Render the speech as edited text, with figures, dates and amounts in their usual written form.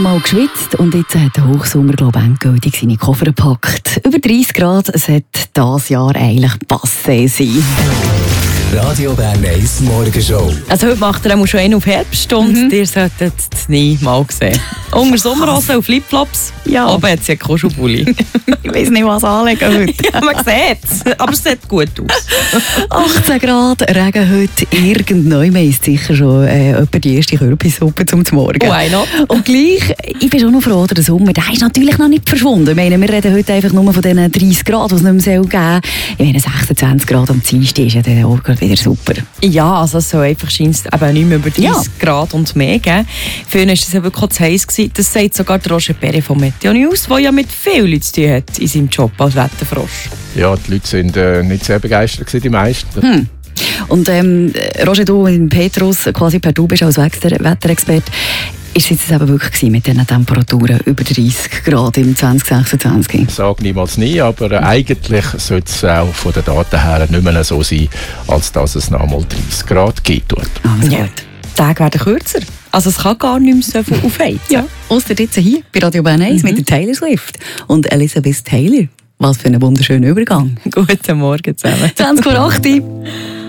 Mal geschwitzt und jetzt hat der Hochsommer, glaube ich, endgültig seine Koffer gepackt. Über 30 Grad, es hat dieses Jahr eigentlich passé sein. Radio Bern 1 Morgenshow. Also heute macht er schon einen auf Herbst und ihr solltet es nie mal sehen. Unter Sommerhosen und Flipflops. Ja. Oben hat sie einen Kuschelpulli. Ich weiss nicht, was anlegen heute. Man sieht es, aber es sieht gut aus. 18 Grad, Regen heute. Irgendwann ist sicher schon etwa die erste Kürbissuppe zum Morgen. Why not? Und gleich, ich bin schon noch froh, der Sommer, der ist natürlich noch nicht verschwunden. Ich meine, wir reden heute einfach nur von diesen 30 Grad, die es nicht mehr geben soll. Ich meine, 26 Grad am Dienstag ist ja dann auch wieder super. Ja, also es soll einfach scheint eben nicht mehr über 30 Grad und mehr geben. Für ihn war es wirklich zu heiß gewesen. Das sagt sogar der Roger Perret von Meteo News, der ja mit vielen Leuten zu tun hat in seinem Job als Wetterfrosch. Ja, die Leute sind nicht sehr begeistert gewesen, die meisten. Und Roger, du in Petrus, quasi per Du bist als Wetterexperte, ist es jetzt eben wirklich gewesen mit diesen Temperaturen über 30 Grad im 2026? Ich sage niemals nie, aber eigentlich sollte es auch von den Daten her nicht mehr so sein, als dass es noch einmal 30 Grad gibt. Also Ja. gut. Die Tage werden kürzer. Also es kann gar nicht mehr so viel aufheizen. Ja, ausser jetzt hier bei Radio Bern 1 mit der Taylor Swift und Elizabeth Taylor. Was für ein wunderschöner Übergang. Guten Morgen zusammen. 20 vor 8 Uhr.